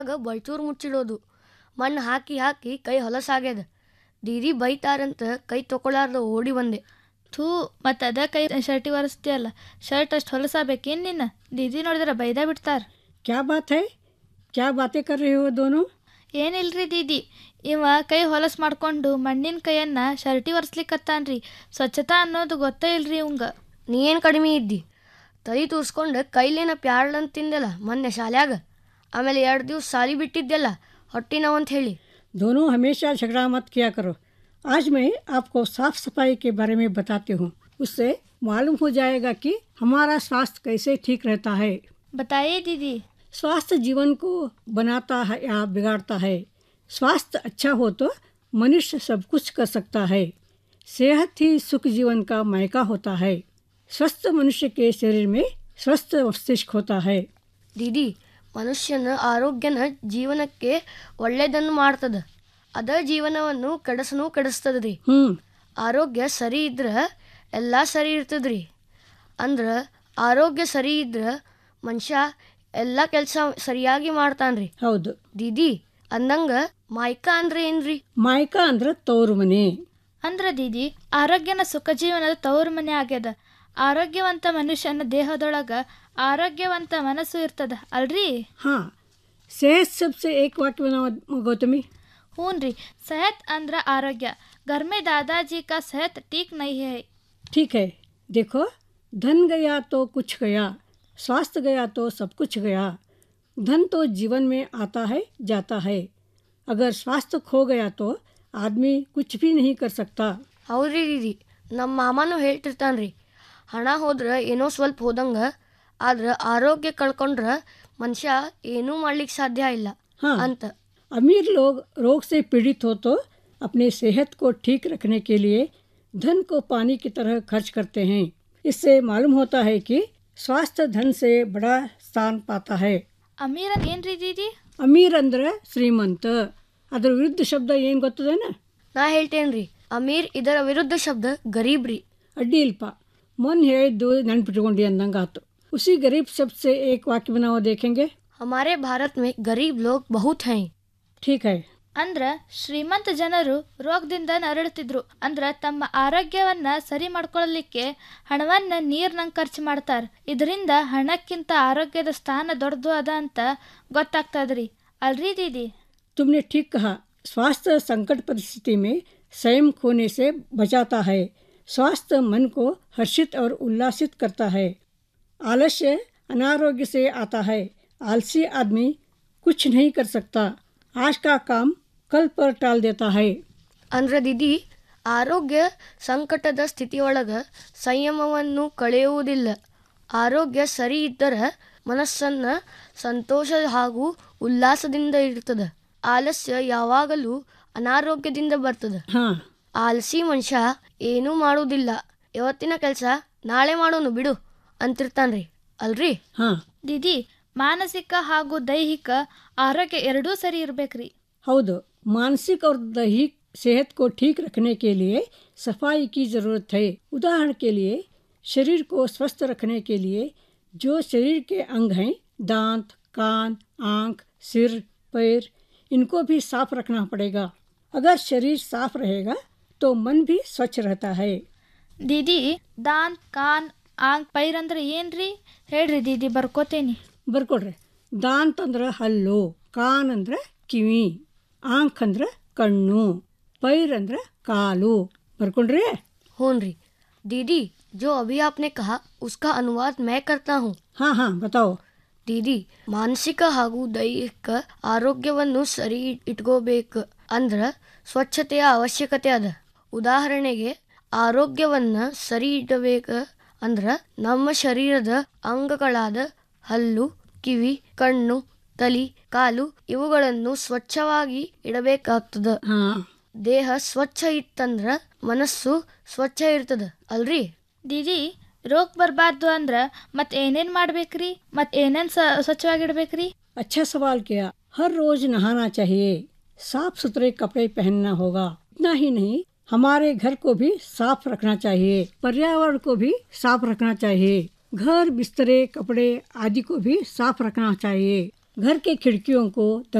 ಆಗ ಬಳ್ಚೂರು ಮುಚ್ಚಿಡೋದು. ಮಣ್ಣು ಹಾಕಿ ಹಾಕಿ ಕೈ ಹೊಲಸಾಗ್ಯದ. ದೀದಿ ಬೈತಾರಂತ ಕೈ ತೊಗೊಳಾರ್ದ ಓಡಿ ಬಂದೆ. ಥೂ, ಮತ್ತು ಅದ ಕೈ ಶರ್ಟಿ ಒರೆಸ್ತೀಯಲ್ಲ, ಶರ್ಟ್ ಅಷ್ಟು ಹೊಲಸಾಬೇಕೇನು ನಿನ್ನ? ದೀದಿ ನೋಡಿದ್ರೆ ಬೈದ ಬಿಡ್ತಾರ. क्या बात है? क्या बातें कर रहे हो दोनों? ಏನಿಲ್ರಿ ದೀದಿ, ಇವ ಕೈ ಹೊಲಸು ಮಾಡ್ಕೊಂಡು ಮಣ್ಣಿನ ಕೈಯನ್ನ ಶರ್ಟಿ ಒರೆಸ್ಲಿಕ್ಕತ್ತಾನ್ರಿ. ಸ್ವಚ್ಛತಾ ಅನ್ನೋದು ಗೊತ್ತೇ ಇಲ್ರಿ ಇವಂಗ. ನೀ ಏನು ಕಡಿಮೆ ಇದ್ದಿ? ತಲೆ ತೂರ್ಸ್ಕೊಂಡು ಕೈಲೇನ ಪ್ಯಾಡ್ಲಂತ ತಿಂದೆಲ್ಲ ಮೊನ್ನೆ ಶಾಲ್ಯಾಗ. ಆಮೇಲೆ 2 ದಿವಸ ಸಾಲಿ ಬಿಟ್ಟಿದ್ದೆಲ್ಲ ಹೊಟ್ಟಿ ನೋವಂತ ಹೇಳಿ. दोनों हमेशा झगड़ा मत किया करो। आज मैं आपको साफ सफाई के बारे में बताती हूँ। उससे मालूम हो जाएगा कि हमारा स्वास्थ्य कैसे ठीक रहता है। बताइए दीदी। स्वास्थ्य जीवन को बनाता है या बिगाड़ता है। स्वास्थ्य अच्छा हो तो मनुष्य सब कुछ कर सकता है। सेहत ही सुख जीवन का मायका होता है। स्वस्थ मनुष्य के शरीर में स्वस्थ मस्तिष्क होता है। ದೀದಿ, ಮನುಷ್ಯನ ಆರೋಗ್ಯನ ಜೀವನಕ್ಕೆ ಒಳ್ಳೆಯದನ್ನು ಮಾಡ್ತದ. ಅದ ಜೀವನವನ್ನು ಕೆಡಿಸ್ತದ್ರಿ. ಆರೋಗ್ಯ ಸರಿ ಇದ್ರೆ ಎಲ್ಲ ಸರಿ ಇರ್ತದ್ರಿ. ಅಂದ್ರೆ ಆರೋಗ್ಯ ಸರಿ ಇದ್ರೆ ಮನುಷ್ಯ ಎಲ್ಲ ಕೆಲಸ ಸರಿಯಾಗಿ ಮಾಡ್ತಾನ್ರಿ. ಹೌದು ದೀದಿ, ಅಂದಂಗ ಮಾಯ್ಕ ಅಂದ್ರೆ ಏನ್ರಿ? ಮಾಯ್ಕ ಅಂದ್ರೆ ತವರು ಮನೆ. ಅಂದ್ರೆ ದೀದಿ, ಆರೋಗ್ಯನ ಸುಖ ಜೀವನದ ತವರು ಮನೆ ಆಗ್ಯದ. ಆರೋಗ್ಯವಂತ ಮನುಷ್ಯನ ದೇಹದೊಳಗ ಆರೋಗ್ಯವಂತ ಮನಸ್ಸು ಇರ್ತದ ಅಲ್ರಿ? हाँ, सेहत सबसे एक वाक्य बनाओ गौतमी। ಹೂನ್ರಿ, सेहत अंದ್ರ आरोग्य। घर में दादाजी का सेहत ठीक नहीं है। ठीक है, देखो, धन गया तो कुछ गया, स्वास्थ्य गया तो सब कुछ गया। धन तो जीवन में आता है जाता है, अगर स्वास्थ्य खो गया तो आदमी कुछ भी नहीं कर सकता। ಹೌದ್ರಿ ದೀದಿ, ನಮ್ಮ ಮಾಮನೂ ಹೇಳ್ತಿರ್ತಾನ್ರಿ, ಹಣ ಹೋದ್ರೆ ಏನೋ ಸ್ವಲ್ಪ ಹೋದಂಗ, ಆದ್ರೆ ಆರೋಗ್ಯ ಕಳ್ಕೊಂಡ್ರ ಮನುಷ್ಯ ಏನೂ ಮಾಡ್ಲಿಕ್ಕೆ ಸಾಧ್ಯ ಇಲ್ಲ ಅಂತ. अमीर लोग रोग से पीड़ित हो तो अपनी सेहत को ठीक रखने के लिए धन को पानी की तरह खर्च करते हैं। इससे मालूम होता है कि स्वास्थ्य धन से बड़ा स्थान पाता है। ಅಮೀರ ಏನ್ರಿ ದೀದಿ? ಅಮೀರ್ ಅಂದ್ರೆ ಶ್ರೀಮಂತ. ಅದರ ವಿರುದ್ಧ ಶಬ್ದ ಏನು ಗೊತ್ತದೇನ? ನಾ ಹೇಳ್ತೇನ್ರಿ, ಅಮೀರ್ ಇದರ ವಿರುದ್ಧ ಶಬ್ದ ಗರೀಬ್ರಿ. ಅಡ್ಡಿ ಇಲ್ಪ, ಮೊನ್ನೆ ಹೇಳಿದ್ದು ನೆನ್ಪಿಟ್ಕೊಂಡು ಅಂದಂಗಾತು. उसी गरीब शब्द से एक वाक्य बनाओ, देखेंगे। हमारे भारत में गरीब लोग बहुत हैं। ठीक है। ಅಂದ್ರ ಶ್ರೀಮಂತ ಜನರು ರೋಗದಿಂದ ನರಳುತ್ತಿದ್ರು. ಅಂದ್ರ ತಮ್ಮ ಆರೋಗ್ಯವನ್ನ ಸರಿ ಮಾಡ್ಕೊಳ್ಳಲಿಕ್ಕೆ ಹಣವನ್ನ ನೀರ್ನಂಗ್ ಖರ್ಚು ಮಾಡ್ತಾರ. ಇದರಿಂದ ಹಣಕ್ಕಿಂತ ಆರೋಗ್ಯದ ಸ್ಥಾನ ದೊಡ್ಡದು ಅದ ಅಂತ ಗೊತ್ತಾಗ್ತದ್ರಿ ಅಲ್ರಿ ದೀದಿ? तुमने ठीक कहा। स्वास्थ्य संकट परिस्थिति में संयम खोने से बचाता है। स्वास्थ्य मन को हर्षित और उल्लासित करता है। आलस्य अनारोग्य से आता है। आलसी आदमी कुछ नहीं कर सकता, आज का काम कल पर टाल देता है। ಅಂದ್ರೆ ದೀದಿ, ಆರೋಗ್ಯ ಸಂಕಟದ ಸ್ಥಿತಿಯೊಳಗ ಸಂಯಮವನ್ನು ಕಳೆಯುವುದಿಲ್ಲ. ಆರೋಗ್ಯ ಸರಿ ಇದ್ದರೆ ಮನಸ್ಸನ್ನ ಸಂತೋಷ ಹಾಗೂ ಉಲ್ಲಾಸದಿಂದ ಇರ್ತದ. ಆಲಸ್ಯ ಯಾವಾಗಲೂ ಅನಾರೋಗ್ಯದಿಂದ ಬರ್ತದ. ಆಲಸಿ ಮನುಷ್ಯ ಏನೂ ಮಾಡುವುದಿಲ್ಲ, ಇವತ್ತಿನ ಕೆಲಸ ನಾಳೆ ಮಾಡೋನು ಬಿಡು ಅಂತಿರ್ತಾನ್ರಿ ಅಲ್ರಿ? ದೀದಿ, ಮಾನಸಿಕ ಹಾಗೂ ದೈಹಿಕ ಆರೋಗ್ಯ ಎರಡೂ ಸರಿ ಇರ್ಬೇಕ್ರಿ. ಹೌದು, मानसिक और दैहिक सेहत को ठीक रखने के लिए सफाई की ज़रूरत है। उदाहरण के लिए, शरीर को स्वस्थ रखने के लिए जो शरीर के अंग हैं, दांत, कान, आँख, सिर, पैर, इनको भी साफ रखना पड़ेगा। अगर शरीर साफ रहेगा तो मन भी स्वच्छ रहता है। दीदी, दांत, कान, आँख, पैर ಅಂದ್ರೆ ಏನ್ರಿ ಹೇಳ್ರಿ ದೀದಿ, ಬರ್ಕೋತೇನಿ. ಬರ್ಕೊಡ್ರಿ. ದಾಂತ್ ಅಂದ್ರೆ ಹಲ್ಲು, ಕಾನ್ ಅಂದ್ರೆ ಕಿವಿ, ಆಂಖ್ ಅಂದ್ರೆ ಕಣ್ಣು, पैर ಅಂದ್ರೆ ಕಾಲು. ಬರ್ಕೊಂಡ್ರಿ? होनरी। दीदी, जो अभी आपने कहा उसका अनुवाद मैं करता हूँ। हाँ हाँ, बताओ। ದೀದಿ, ಮಾನಸಿಕ ಹಾಗೂ ದೈಹಿಕ ಆರೋಗ್ಯವನ್ನು ಸರಿ ಇಟ್ಕೋಬೇಕು ಅಂದ್ರೆ ಸ್ವಚ್ಛತೆಯ ಅವಶ್ಯಕತೆ ಅದ. ಉದಾಹರಣೆಗೆ, ಆರೋಗ್ಯವನ್ನ ಸರಿ ಇಡಬೇಕು ಅಂದ್ರೆ ನಮ್ಮ ಶರೀರದ ಅಂಗಗಳಾದ ಹಲ್ಲು, ಕಿವಿ, ಕಣ್ಣು, ತಲೆ, ಕಾಲು ಇವುಗಳನ್ನು ಸ್ವಚ್ಛವಾಗಿ ಇಡಬೇಕಾಗ್ತದ. ದೇಹ ಸ್ವಚ್ಛ ಇತ್ತಂದ್ರ ಮನಸ್ಸು ಸ್ವಚ್ಛ ಇರ್ತದ ಅಲ್ರಿ? ದೀದಿ, ರೋಗ ಬರಬಾರ್ದು ಅಂದ್ರ ಮತ್ ಏನೇನ್ ಮಾಡ್ಬೇಕ್ರಿ? ಮತ್ ಏನೇನ್ ಸ್ವಚ್ಛವಾಗಿಡ್ಬೇಕ್ರಿ? अच्छा सवाल किया। हर रोज नहाना चाहिए, साफ सुथरे कपड़े पहनना होगा। इतना ही नहीं, हमारे घर को भी साफ रखना चाहिए, पर्यावरण को भी साफ रखना चाहिए, घर, बिस्तरे, कपड़े आदि को भी साफ रखना चाहिए। घर के खिड़कियों को